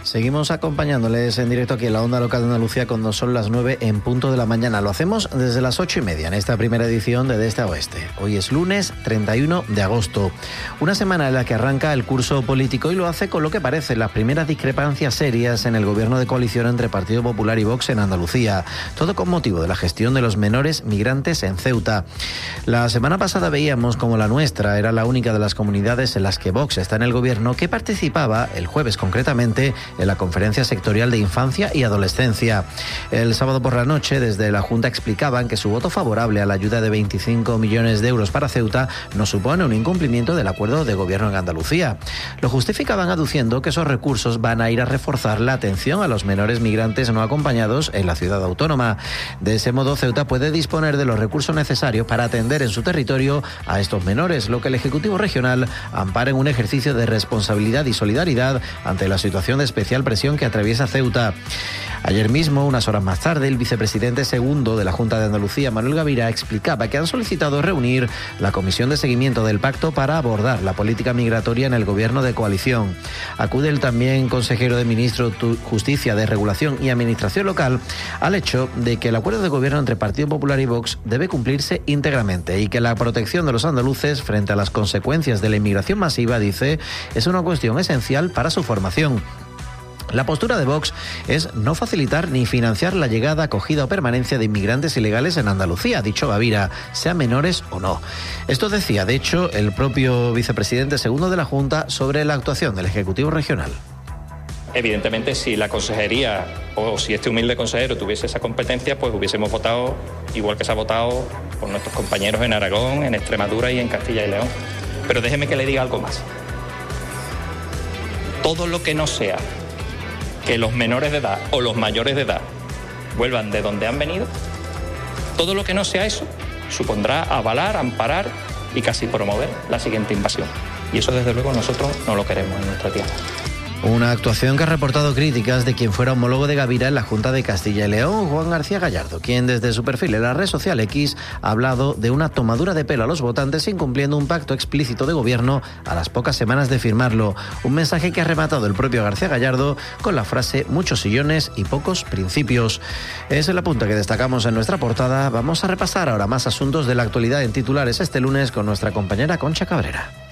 Seguimos acompañándoles en directo aquí en la Onda Local de Andalucía cuando son las 9 en punto de la mañana. Lo hacemos desde las 8:30 en esta primera edición de Este a Oeste. Hoy es lunes 31 de agosto. Una semana en la que arranca el curso político y lo hace con lo que parecen las primeras discrepancias serias en el gobierno de coalición entre Partido Popular y Vox en Andalucía. Todo con motivo de la gestión de los menores migrantes en Ceuta. La semana pasada veíamos como la nuestra era la única de las comunidades en las que Vox está en el gobierno que participaba, el jueves concretamente, en la Conferencia Sectorial de Infancia y Adolescencia. El sábado por la noche, desde la Junta explicaban que su voto favorable a la ayuda de 25 millones de euros para Ceuta no supone un incumplimiento del acuerdo de gobierno en Andalucía. Lo justificaban aduciendo que esos recursos van a ir a reforzar la atención a los menores migrantes no acompañados en la ciudad autónoma. De ese modo, Ceuta puede disponer de los recursos necesarios para atender en su territorio a estos menores, lo que el Ejecutivo Regional ampara en un ejercicio de responsabilidad y solidaridad ante la situación de especial presión que atraviesa Ceuta. Ayer mismo, unas horas más tarde, el vicepresidente segundo de la Junta de Andalucía, Manuel Gavira, explicaba que han solicitado reunir la comisión de seguimiento del pacto para abordar la política migratoria en el gobierno de coalición. Acude el también consejero de Ministro de Justicia, de Regulación y Administración Local al hecho de que el acuerdo de gobierno entre Partido Popular y Vox debe cumplirse íntegramente y que la protección de los andaluces frente a las consecuencias de la inmigración masiva, dice, es una cuestión esencial para su formación. La postura de Vox es no facilitar ni financiar la llegada, acogida o permanencia de inmigrantes ilegales en Andalucía, ha dicho Gavira, sean menores o no. Esto decía, de hecho, el propio vicepresidente segundo de la Junta sobre la actuación del Ejecutivo Regional. Evidentemente, si la consejería o si este humilde consejero tuviese esa competencia, pues hubiésemos votado igual que se ha votado por nuestros compañeros en Aragón, en Extremadura y en Castilla y León. Pero déjeme que le diga algo más. Todo lo que no sea que los menores de edad o los mayores de edad vuelvan de donde han venido, todo lo que no sea eso supondrá avalar, amparar y casi promover la siguiente invasión. Y eso, desde luego, nosotros no lo queremos en nuestra tierra. Una actuación que ha reportado críticas de quien fuera homólogo de Gavira en la Junta de Castilla y León, Juan García Gallardo, quien desde su perfil en la red social X ha hablado de una tomadura de pelo a los votantes incumpliendo un pacto explícito de gobierno a las pocas semanas de firmarlo. Un mensaje que ha rematado el propio García Gallardo con la frase muchos sillones y pocos principios. Es el apunte que destacamos en nuestra portada. Vamos a repasar ahora más asuntos de la actualidad en titulares este lunes con nuestra compañera Concha Cabrera.